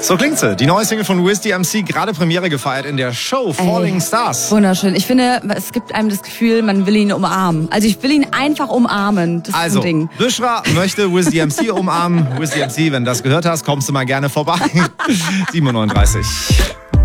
So klingt sie. Die neue Single von Wiz DMC, gerade Premiere gefeiert in der Show Falling Stars. Wunderschön. Ich finde, es gibt einem das Gefühl, man will ihn umarmen. Also ich will ihn einfach umarmen. Das ist ein Ding. Bushra möchte Wiz DMC umarmen. Wiz DMC, wenn du das gehört hast, kommst du mal gerne vorbei. 7:39 Uhr.